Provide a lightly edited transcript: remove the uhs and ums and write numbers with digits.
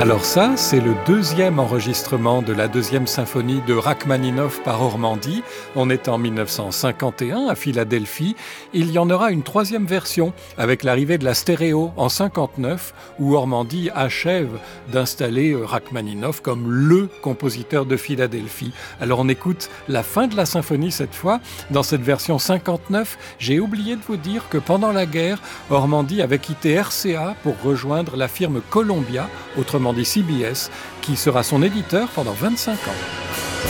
Alors ça, c'est le deuxième enregistrement de la deuxième symphonie de Rachmaninoff par Ormandy. On est en 1951 à Philadelphie. Il y en aura une troisième version avec l'arrivée de la stéréo en 59 où Ormandy achève d'installer Rachmaninoff comme le compositeur de Philadelphie. Alors on écoute la fin de la symphonie cette fois. Dans cette version 59, j'ai oublié de vous dire que pendant la guerre, Ormandy avait quitté RCA pour rejoindre la firme Columbia, autrement dit CBS, qui sera son éditeur pendant 25 ans.